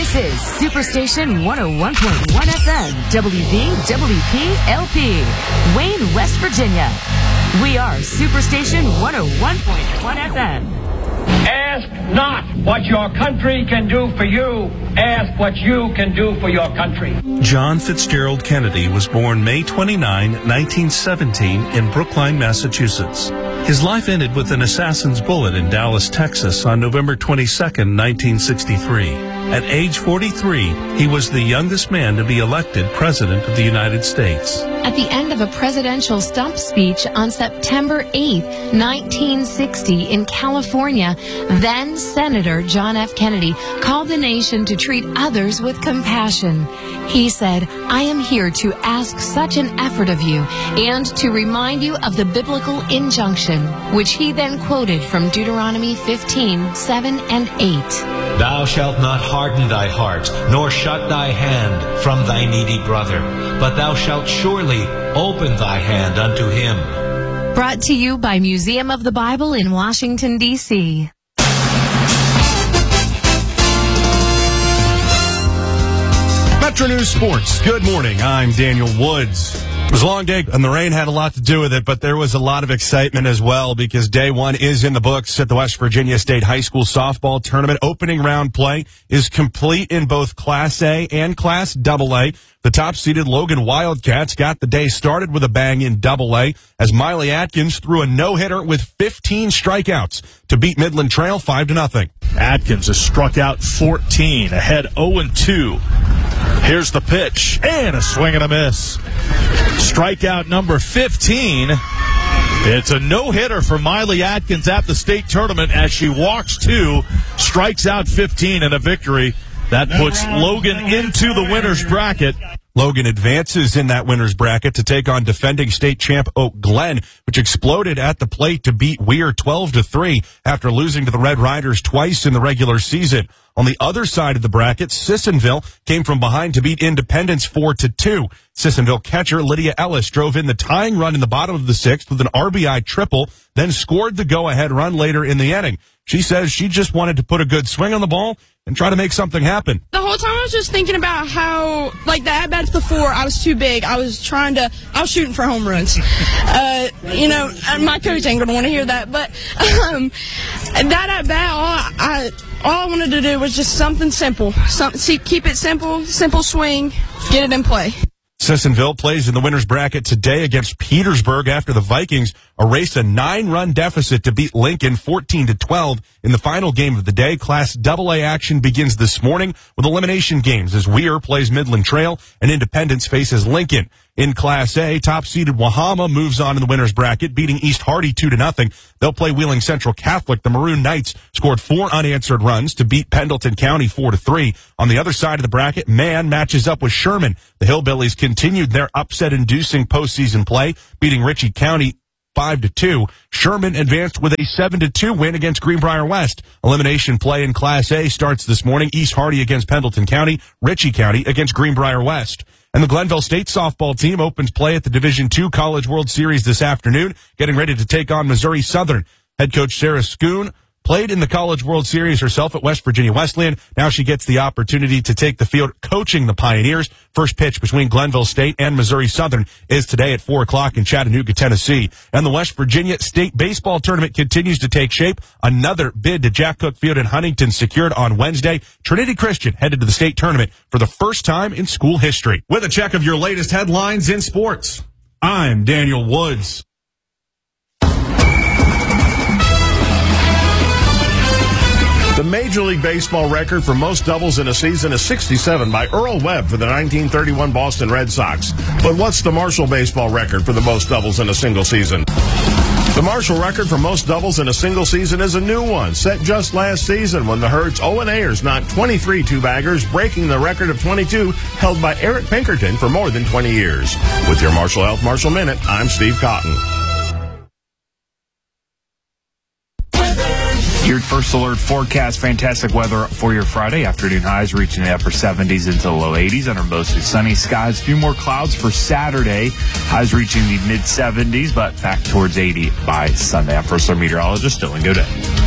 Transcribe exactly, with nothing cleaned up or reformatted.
This is Superstation one oh one point one F M, W V W P L P, Wayne, West Virginia. We are Superstation one oh one point one F M. Ask not what your country can do for you. Ask what you can do for your country. John Fitzgerald Kennedy was born May twenty-ninth, nineteen seventeen in Brookline, Massachusetts. His life ended with an assassin's bullet in Dallas, Texas on November twenty-second, nineteen sixty-three. At age forty-three, he was the youngest man to be elected President of the United States. At the end of a presidential stump speech on September eighth, nineteen sixty in California, then Senator John F. Kennedy called the nation to treat others with compassion. He said, "I am here to ask such an effort of you and to remind you of the biblical injunction," which he then quoted from Deuteronomy fifteen, seven and eight. Thou shalt not harden thy heart, nor shut thy hand from thy needy brother, but thou shalt surely open thy hand unto him. Brought to you by Museum of the Bible in Washington, D C Metro News Sports. Good morning. I'm Daniel Woods. It was a long day, and the rain had a lot to do with it, but there was a lot of excitement as well because day one is in the books at the West Virginia State High School Softball Tournament. Opening round play is complete in both Class A and Class double A. The top-seeded Logan Wildcats got the day started with a bang in double A as Miley Atkins threw a no-hitter with fifteen strikeouts to beat Midland Trail five to nothing. Atkins has struck out fourteen, ahead oh and two. Here's the pitch, and a swing and a miss. Strikeout number fifteen. It's a no-hitter for Miley Atkins at the state tournament as she walks two, strikes out fifteen in a victory. That puts Logan into the winner's bracket. Logan advances in that winner's bracket to take on defending state champ Oak Glen, which exploded at the plate to beat Weir twelve to three after losing to the Red Riders twice in the regular season. On the other side of the bracket, Sissonville came from behind to beat Independence four to two. Sissonville catcher Lydia Ellis drove in the tying run in the bottom of the sixth with an R B I triple, then scored the go-ahead run later in the inning. She says she just wanted to put a good swing on the ball and try to make something happen. The whole time I was just thinking about how, like, the at-bats before, I was too big. I was trying to, I was shooting for home runs. Uh, you know, my coach ain't going to want to hear that, but um, that at-bat, all I, all I wanted to do was just something simple. Some, see, keep it simple, simple swing, get it in play. Sissonville plays in the winner's bracket today against Petersburg after the Vikings erased a nine-run deficit to beat Lincoln fourteen to twelve in the final game of the day. Class double A action begins this morning with elimination games as Weir plays Midland Trail and Independence faces Lincoln. In Class A, top-seeded Wahama moves on in the winner's bracket, beating East Hardy two to nothing. They'll play Wheeling Central Catholic. The Maroon Knights scored four unanswered runs to beat Pendleton County four to three. On the other side of the bracket, Man matches up with Sherman. The Hillbillies continued their upset-inducing postseason play, beating Ritchie County five to two. Sherman advanced with a seven to two win against Greenbrier West. Elimination play in Class A starts this morning. East Hardy against Pendleton County, Ritchie County against Greenbrier West. And the Glenville State softball team opens play at the Division two College World Series this afternoon, getting ready to take on Missouri Southern. Head coach Sarah Schoon played in the College World Series herself at West Virginia Wesleyan. Now she gets the opportunity to take the field coaching the Pioneers. First pitch between Glenville State and Missouri Southern is today at four o'clock in Chattanooga, Tennessee. And the West Virginia State Baseball Tournament continues to take shape. Another bid to Jack Cook Field in Huntington secured on Wednesday. Trinity Christian headed to the state tournament for the first time in school history. With a check of your latest headlines in sports, I'm Daniel Woods. The Major League Baseball record for most doubles in a season is sixty-seven by Earl Webb for the nineteen thirty-one Boston Red Sox. But what's the Marshall baseball record for the most doubles in a single season? The Marshall record for most doubles in a single season is a new one, set just last season when the Herd's Owen Ayers knocked twenty-three two-baggers, breaking the record of twenty-two held by Eric Pinkerton for more than twenty years. With your Marshall Health Marshall Minute, I'm Steve Cotton. Your first alert forecast, fantastic weather for your Friday. Afternoon highs reaching the upper seventies into the low eighties under mostly sunny skies. A few more clouds for Saturday. Highs reaching the mid seventies, but back towards eighty by Sunday. I'm first alert meteorologist Dylan Godet.